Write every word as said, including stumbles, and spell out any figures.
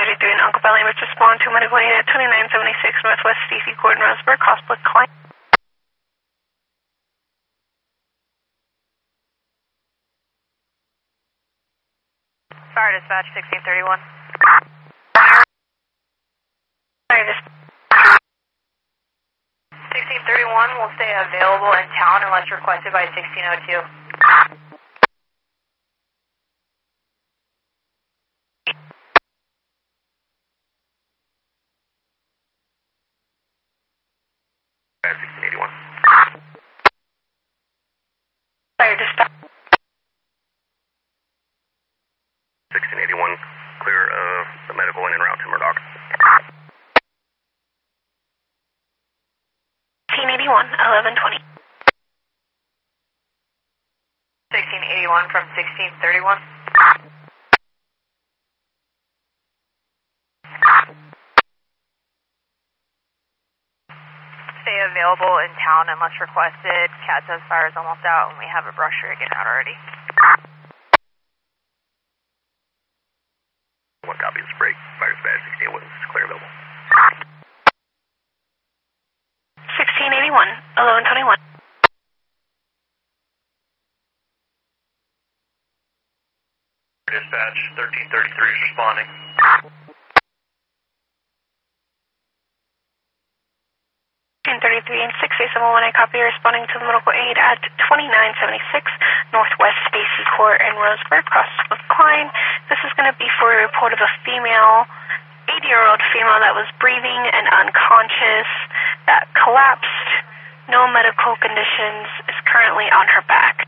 thirty-three in Uncle Valley, which respond to medical aid at twenty-nine seventy-six Northwest Stacy Court in Roseburg, hospital client. Fire dispatch sixteen thirty-one. Fire dispatch. sixteen thirty-one will stay available in town unless requested by sixteen oh two. sixteen eighty-one. Fire dispatch. sixteen eighty-one, clear uh, the medical and en route to Murdoch. sixteen eighty-one, eleven twenty. sixteen eighty-one from sixteen thirty-one. Stay available in town unless requested. Cat says fire is almost out and we have a brochure to get out already. One copy of this break. Fire dispatch sixteen eighty-one is clear available. sixteen eighty-one, eleven twenty-one. Dispatch thirteen thirty-three is responding. thirteen thirty-three and six eight seven one, I copy responding to the medical aid at twenty-nine seventy-six Northwest Stacy Court in Roseburg, crossing with Klein. This is going to be for a report of a female, eighty-year-old female that was breathing and unconscious, that collapsed, no medical conditions, is currently on her back.